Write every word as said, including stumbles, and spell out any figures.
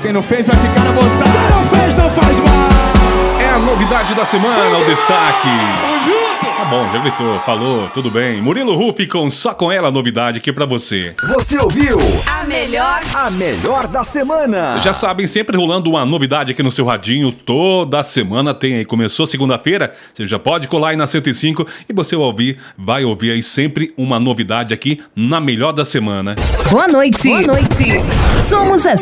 Quem não fez vai ficar na vontade. Quem não fez não faz mal. É a novidade da semana, o destaque. Tamo junto. Tá bom, já gritou, falou, tudo bem. Murilo Huff com Só Com Ela, novidade aqui pra você. Você ouviu A melhor, a melhor da semana. Já sabem, sempre rolando uma novidade aqui no seu radinho. Toda semana tem aí. Começou segunda-feira, você já pode colar aí na cento e cinco e você vai ouvir, vai ouvir aí sempre uma novidade aqui na melhor da semana. Boa noite. Boa noite. Somos a